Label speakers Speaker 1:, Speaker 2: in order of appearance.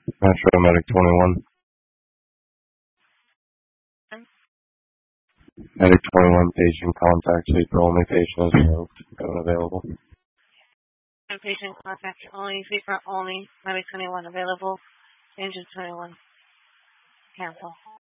Speaker 1: Metro Medic 21. Medic 21, patient contact, sleeper only, patient is unavailable.
Speaker 2: Patient contact only, sleeper only, Medic 21 available, engine 21, cancel.